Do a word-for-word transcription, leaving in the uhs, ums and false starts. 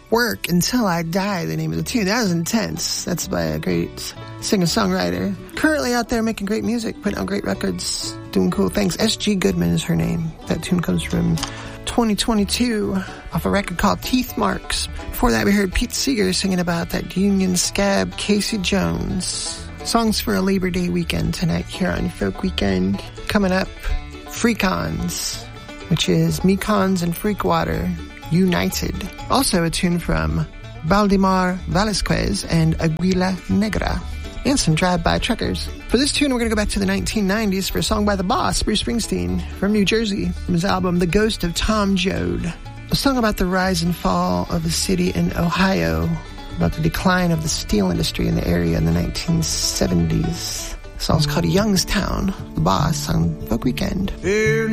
Work Until I Die, the name of the tune. That was intense. That's by a great singer-songwriter. Currently out there making great music, putting out great records, doing cool things. S G Goodman is her name. That tune comes from twenty twenty-two off a record called Teeth Marks. Before that, we heard Pete Seeger singing about that Union Scab, Casey Jones. Songs for a Labor Day weekend tonight here on Folk Weekend. Coming up, Freakons, which is Mekons and Freakwater United. Also a tune from Valdemar Velasquez and Aguila Negra. And some drive-by truckers. For this tune, we're going to go back to the nineteen nineties for a song by the boss, Bruce Springsteen, from New Jersey, from his album The Ghost of Tom Joad. A song about the rise and fall of a city in Ohio, about the decline of the steel industry in the area in the nineteen seventies. The song's called Youngstown, the boss on Folk Weekend.